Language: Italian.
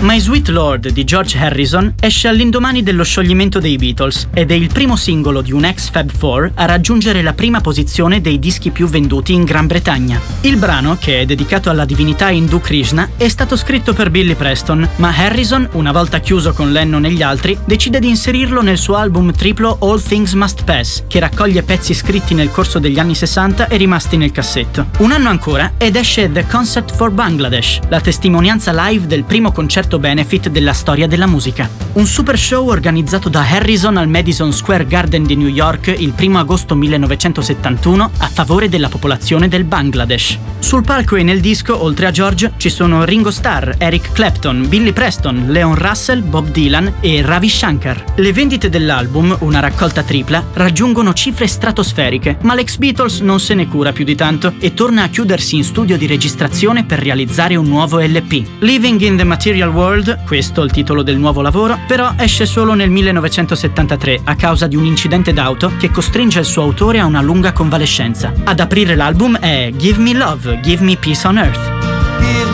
My Sweet Lord di George Harrison esce all'indomani dello scioglimento dei Beatles ed è il primo singolo di un ex Fab Four a raggiungere la prima posizione dei dischi più venduti in Gran Bretagna. Il brano, che è dedicato alla divinità indù Krishna, è stato scritto per Billy Preston, ma Harrison, una volta chiuso con Lennon e gli altri, decide di inserirlo nel suo album triplo All Things Must Pass, che raccoglie pezzi scritti nel corso degli anni 60 e rimasti nel cassetto. Un anno ancora ed esce The Concert for Bangladesh, la testimonianza live del primo concerto benefit della storia della musica. Un super show organizzato da Harrison al Madison Square Garden di New York il 1 agosto 1971 a favore della popolazione del Bangladesh. Sul palco e nel disco, oltre a George, ci sono Ringo Starr, Eric Clapton, Billy Preston, Leon Russell, Bob Dylan e Ravi Shankar. Le vendite dell'album, una raccolta tripla, raggiungono cifre stratosferiche, ma l'ex Beatles non se ne cura più di tanto e torna a chiudersi in studio di registrazione per realizzare un nuovo LP. Living in the Material World, questo il titolo del nuovo lavoro, però esce solo nel 1973 a causa di un incidente d'auto che costringe il suo autore a una lunga convalescenza. Ad aprire l'album è Give Me Love, Give Me Peace on Earth. Give